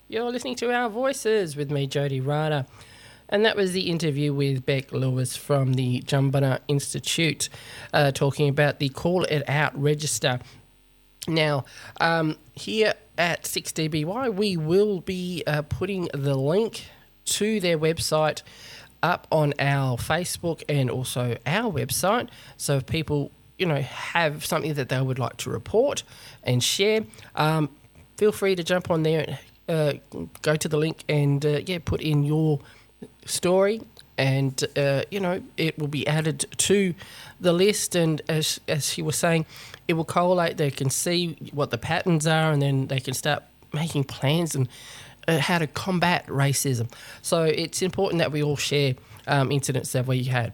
You're listening to Our Voices with me, Jody Ryder. And that was the interview with Beck Lewis from the Jumbunna Institute, talking about the Call It Out register. Now, here at 6DBY, we will be putting the link to their website up on our Facebook and also our website. So if people, have something that they would like to report and share, feel free to jump on there, go to the link and, put in your story and, it will be added to the list. And as she was saying, it will collate. They can see what the patterns are and then they can start making plans and how to combat racism. So it's important that we all share incidents that we had.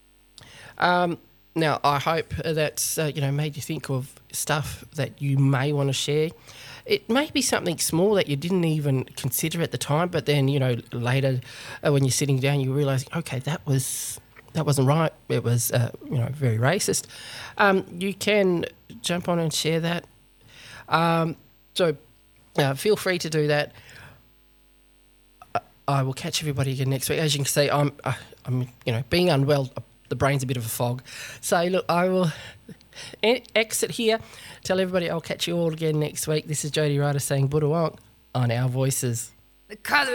Now, I hope that's, made you think of stuff that you may want to share. It may be something small that you didn't even consider at the time, but then, later when you're sitting down, you realise, okay, that wasn't right. It was, very racist. You can jump on and share that. So feel free to do that. I will catch everybody again next week. As you can see, I'm being unwell. The brain's a bit of a fog. So, look, I will exit here. Tell everybody I'll catch you all again next week. This is Jody Ryder saying Budawonk on Our Voices.